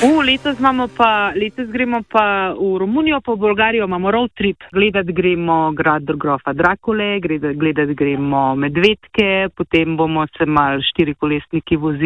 Letos gremo pa v Romunijo, pa v Bolgarijo, imamo road trip. Gledati gremo grad grofa Drakule, gledati gremo medvedke, potem bomo se mal štirikolesniki vozili